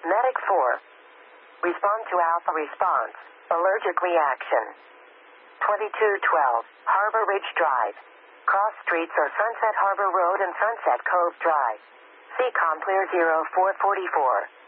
Medic 4. Respond to Alpha response. Allergic reaction. 2212, Harbor Ridge Drive. Cross streets are Sunset Harbor Road and Sunset Cove Drive. CCOM clear 0444.